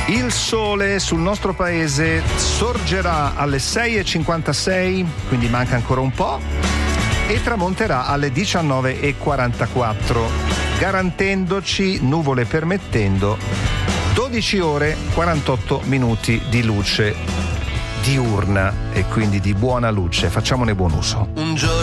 Il sole sul nostro paese sorgerà alle 6:56, quindi manca ancora un po', e tramonterà alle 19:44, garantendoci, nuvole permettendo, 12 ore 48 minuti di luce diurna e quindi di buona luce. Facciamone buon uso. Un giorno